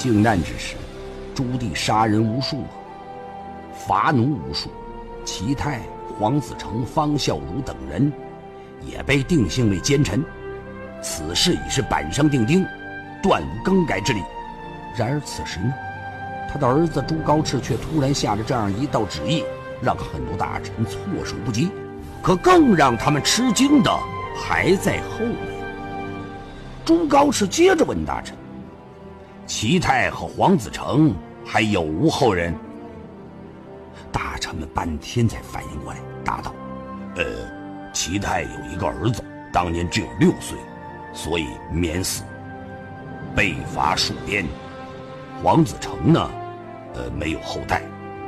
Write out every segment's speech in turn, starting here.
靖难之时，朱棣杀人无数伐奴无数，齐泰、黄子成、方孝孺等人也被定性为奸臣，此事已是板上钉钉，断无更改之理。然而此时呢，他的儿子朱高炽却突然下了这样一道旨意，让很多大臣措手不及。可更让他们吃惊的还在后面。朱高炽接着问大臣：齐泰和黄子成还有无后人？大臣们半天才反应过来，答道：齐泰有一个儿子，当年只有6岁，所以免死，被罚戍边。黄子成呢，没有后代。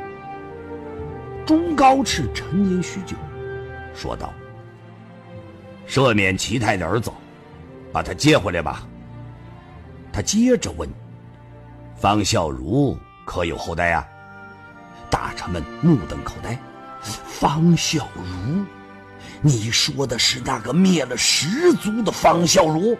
朱高炽沉吟许久，说道：赦免齐泰的儿子，把他接回来吧。他接着问：方孝孺可有后代啊？大臣们目瞪口呆。方孝孺？你说的是那个灭了10族的方孝孺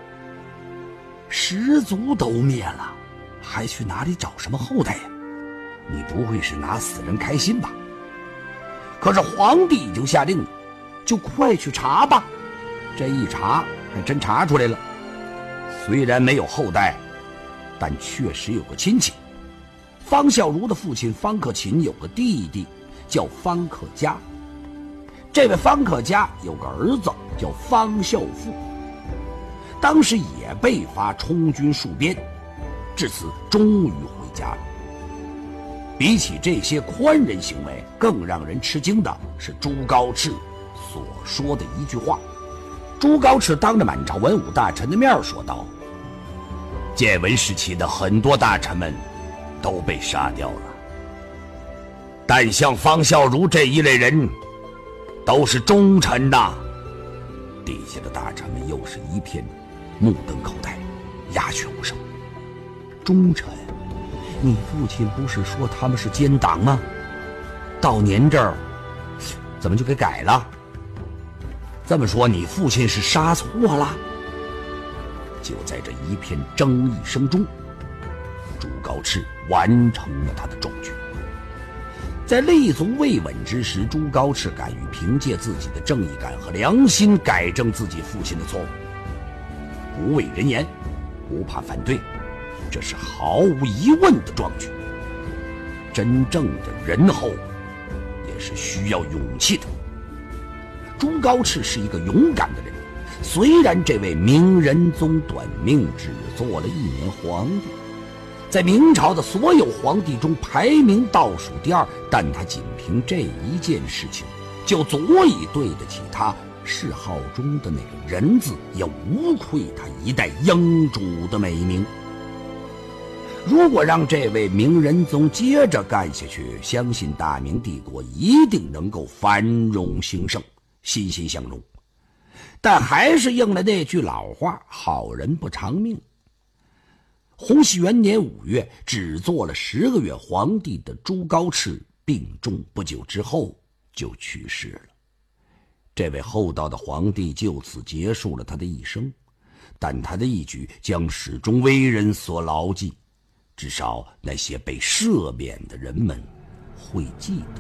？10族都灭了，还去哪里找什么后代呀？你不会是拿死人开心吧？可是皇帝已经下令了，就快去查吧。这一查还真查出来了，虽然没有后代，但确实有个亲戚。方孝孺的父亲方克勤有个弟弟叫方克嘉，这位方克嘉有个儿子叫方孝富，当时也被罚充军戍边，至此终于回家了。比起这些宽仁行为，更让人吃惊的是朱高炽所说的一句话。朱高炽当着满朝文武大臣的面说道：建文时期的很多大臣们都被杀掉了，但像方孝孺这一类人都是忠臣呐。底下的大臣们又是一片目瞪口呆，鸦雀无声。忠臣？你父亲不是说他们是奸党吗？到您这儿怎么就给改了？这么说你父亲是杀错了？就在这一片争议声中，朱高炽完成了他的壮举。在立足未稳之时，朱高炽敢于凭借自己的正义感和良心改正自己父亲的错误，不畏人言，不怕反对，这是毫无疑问的壮举。真正的仁厚也是需要勇气的。朱高炽是一个勇敢的人，虽然这位明仁宗短命，只做了1年皇帝，在明朝的所有皇帝中排名倒数第2，但他仅凭这一件事情就足以对得起他谥号中的那个仁字，也无愧他一代英主的美名。如果让这位明仁宗接着干下去，相信大明帝国一定能够繁荣兴盛，欣欣向荣。但还是应了那句老话，好人不长命。洪熙元年5月，只做了10个月皇帝的朱高炽病重不久之后就去世了。这位厚道的皇帝就此结束了他的一生，但他的一举将始终为人所牢记，至少那些被赦免的人们会记得。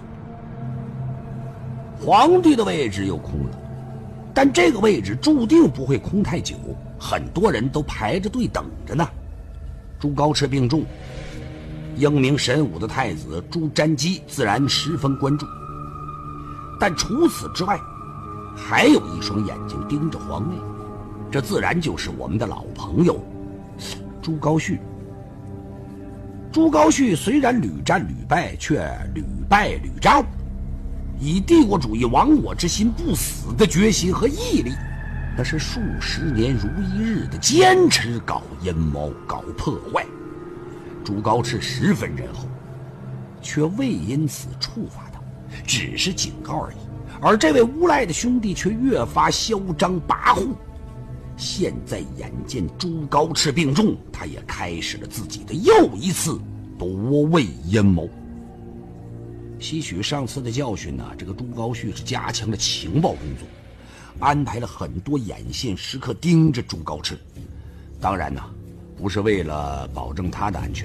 皇帝的位置又空了，但这个位置注定不会空太久，很多人都排着队等着呢。朱高炽病重，英明神武的太子朱瞻基自然十分关注，但除此之外，还有一双眼睛盯着皇位，这自然就是我们的老朋友朱高煦。朱高煦虽然屡战屡败，却屡败屡战，以帝国主义亡我之心不死的决心和毅力，那是数10年如一日的坚持搞阴谋搞破坏。朱高炽十分仁厚，却未因此处罚他，只是警告而已。而这位无赖的兄弟却越发嚣张跋扈。现在眼见朱高炽病重，他也开始了自己的又一次夺位阴谋。吸取上次的教训呢，这个朱高煦是加强了情报工作，安排了很多眼线时刻盯着朱高炽。当然呢，不是为了保证他的安全，